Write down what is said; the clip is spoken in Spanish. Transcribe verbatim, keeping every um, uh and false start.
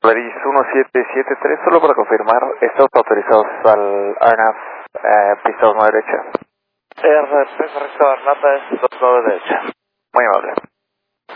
Polaris uno siete siete tres, solo para confirmar, ¿estamos autorizados al R N A V, eh, pista dos nueve derecha? R P correcto, Arnata es dos nueve derecha. Muy amable.